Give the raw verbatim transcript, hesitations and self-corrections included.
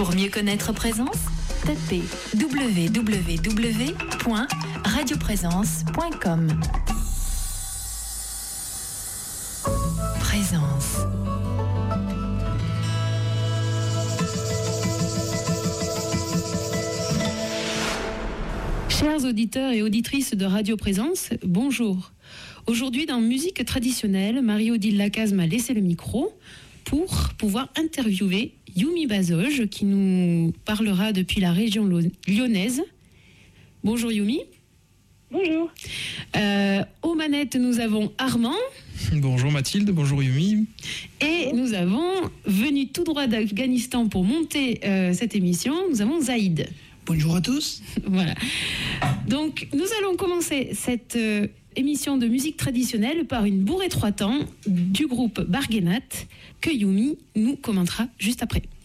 Pour mieux connaître Présence, tapez w w w point radio présence point com. Présence. Chers auditeurs et auditrices de Radio Présence, bonjour. Aujourd'hui, dans Musique traditionnelle, Marie-Odile Lacaze m'a laissé le micro pour pouvoir interviewer Yumi Bazoge, qui nous parlera depuis la région lyonnaise. Bonjour Yumi. Bonjour. Euh, aux manettes, nous avons Armand. Bonjour Mathilde, bonjour Yumi. Et nous avons, venu tout droit d'Afghanistan pour monter euh, cette émission, nous avons Zaïd. Bonjour à tous. Voilà. Donc, nous allons commencer cette euh, émission de musique traditionnelle par une bourrée trois temps du groupe Barguenat que Yumi nous commentera juste après.